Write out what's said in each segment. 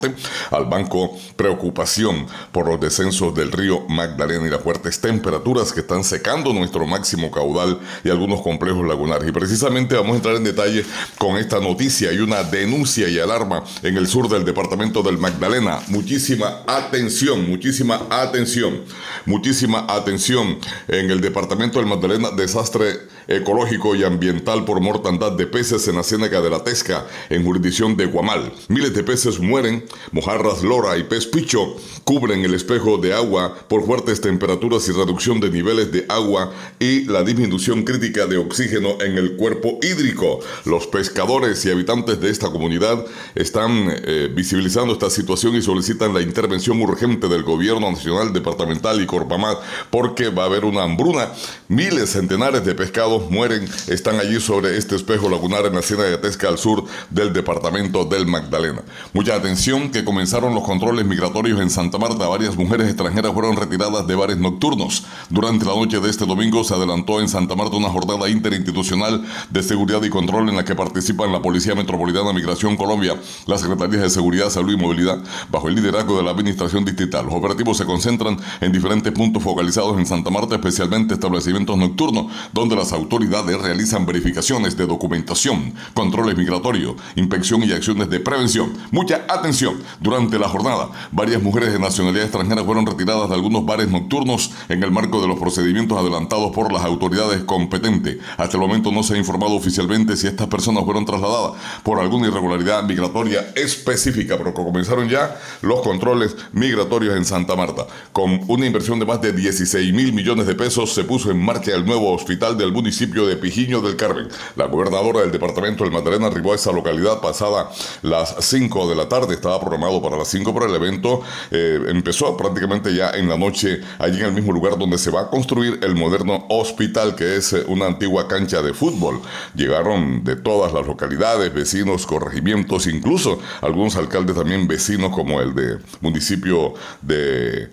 al banco preocupación por los descensos del río Magdalena y las fuertes temperaturas que están secando nuestro máximo caudal y algunos complejos lagunares. Y precisamente vamos a entrar en detalle con esta noticia. Hay una denuncia y alarma en el sur del departamento del Magdalena. Muchísima atención, muchísima atención, muchísima atención. En el departamento del Magdalena, desastre ecológico y ambiental por mortandad de peces en la ciénaga de la Tesca, en jurisdicción de Guamal. Miles de peces mueren. Mojarras lora y pez picho cubren el espejo de agua por fuertes temperaturas y reducción de niveles de agua y la disminución crítica de oxígeno en el cuerpo hídrico. Los pescadores y habitantes de esta comunidad están visibilizando esta situación y solicitan la intervención urgente del gobierno nacional, departamental y Corpamat, porque va a haber una hambruna. Miles, centenares de pescados mueren, están allí sobre este espejo lagunar en la ciénaga de Tesca al sur del departamento del Magdalena. Mucha atención, que comenzaron los controles migratorios en Santa Marta. Varias mujeres extranjeras fueron retiradas de bares nocturnos. Durante la noche de este domingo se adelantó en Santa Marta una jornada interinstitucional de seguridad y control en la que participan la Policía Metropolitana, Migración Colombia, las Secretarías de Seguridad, Salud y Movilidad, bajo el liderazgo de la Administración Distrital. Los operativos se concentran en diferentes puntos focalizados en Santa Marta, especialmente establecimientos nocturnos, donde las autoridades realizan verificaciones de documentación, controles migratorios, inspección y acciones de prevención. Mucha atención. Durante la jornada, varias mujeres de nacionalidad extranjera fueron retiradas de algunos bares nocturnos en el marco de los procedimientos adelantados por las autoridades competentes. Hasta el momento no se ha informado oficialmente si estas personas fueron trasladadas por alguna irregularidad migratoria específica, pero comenzaron ya los controles migratorios en Santa Marta. Con una inversión de más de 16 mil millones de pesos se puso en marcha el nuevo hospital del municipio de Pijiño del Carmen. La gobernadora del departamento del Magdalena arribó a esa localidad pasada las 5 de la tarde. Estaba programado para las 5, pero el evento empezó prácticamente ya en la noche, allí en el mismo lugar donde se va a construir el moderno hospital, que es una antigua cancha de fútbol. Llegaron de todas las localidades, vecinos, corregimientos, incluso algunos alcaldes también vecinos, como el de municipio de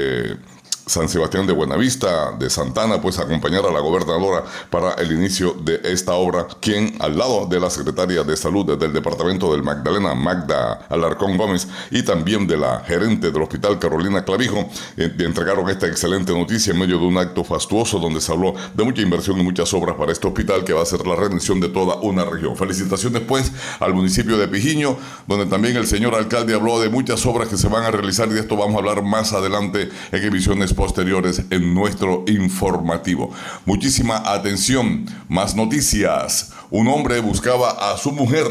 San Sebastián de Buenavista, de Santana, pues acompañar a la gobernadora para el inicio de esta obra, quien al lado de la secretaria de Salud del departamento del Magdalena, Magda Alarcón Gómez, y también de la gerente del hospital, Carolina Clavijo, entregaron esta excelente noticia en medio de un acto fastuoso donde se habló de mucha inversión y muchas obras para este hospital que va a ser la redención de toda una región. Felicitaciones pues al municipio de Pijiño, donde también el señor alcalde habló de muchas obras que se van a realizar, y de esto vamos a hablar más adelante en emisiones posteriores en nuestro informativo. Muchísima atención, más noticias. Un hombre buscaba a su mujer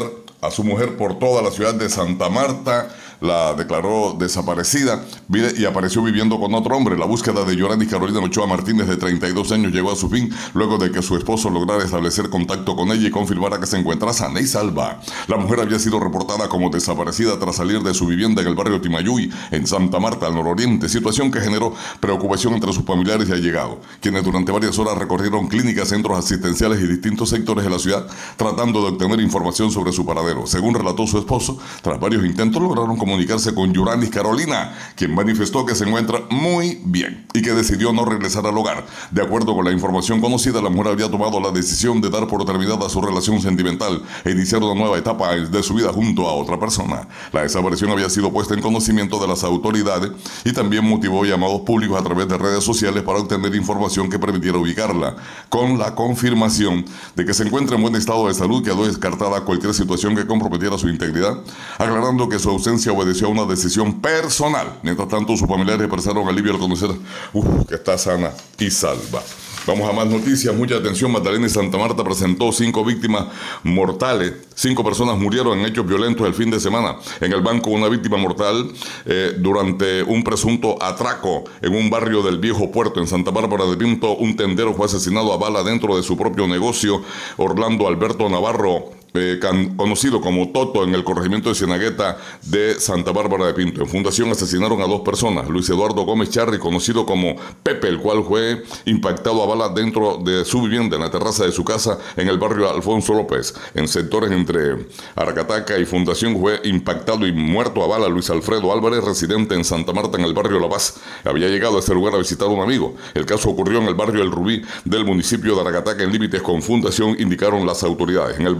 por toda la ciudad de Santa Marta. La declaró desaparecida y apareció viviendo con otro hombre. La búsqueda de Yorani Carolina Ochoa Martínez, de 32 años, llegó a su fin luego de que su esposo lograra establecer contacto con ella y confirmara que se encuentra sana y salva. La mujer había sido reportada como desaparecida tras salir de su vivienda en el barrio Timayuy, en Santa Marta, al nororiente, situación que generó preocupación entre sus familiares y allegados, quienes durante varias horas recorrieron clínicas, centros asistenciales y distintos sectores de la ciudad tratando de obtener información sobre su paradero. Según relató su esposo, tras varios intentos lograron comunicarse con Yuranis Carolina, quien manifestó que se encuentra muy bien y que decidió no regresar al hogar. De acuerdo con la información conocida, la mujer había tomado la decisión de dar por terminada su relación sentimental e iniciar una nueva etapa de su vida junto a otra persona. La desaparición había sido puesta en conocimiento de las autoridades y también motivó llamados públicos a través de redes sociales para obtener información que permitiera ubicarla. Con la confirmación de que se encuentra en buen estado de salud, quedó descartada cualquier situación que comprometiera su integridad, aclarando que su ausencia obedeció a una decisión personal. Mientras tanto, sus familiares expresaron alivio al conocer que está sana y salva. Vamos a más noticias, mucha atención. Magdalena y Santa Marta presentó 5 víctimas mortales. 5 personas murieron en hechos violentos el fin de semana. En el banco, una víctima mortal durante un presunto atraco en un barrio del Viejo Puerto, en Santa Bárbara de Pinto. Un tendero fue asesinado a bala dentro de su propio negocio. Orlando Alberto Navarro, conocido como Toto, en el corregimiento de Cienagueta de Santa Bárbara de Pinto. En Fundación asesinaron a 2 personas. Luis Eduardo Gómez Charri, conocido como Pepe, el cual fue impactado a bala dentro de su vivienda, en la terraza de su casa, en el barrio Alfonso López. En sectores entre Aracataca y Fundación fue impactado y muerto a bala Luis Alfredo Álvarez, residente en Santa Marta, en el barrio La Paz. Había llegado a este lugar a visitar a un amigo. El caso ocurrió en el barrio El Rubí del municipio de Aracataca, en límites con Fundación, indicaron las autoridades. En el barrio Tima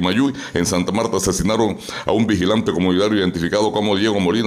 Surimayuy. En Santa Marta asesinaron a un vigilante comunitario identificado como Diego Molina.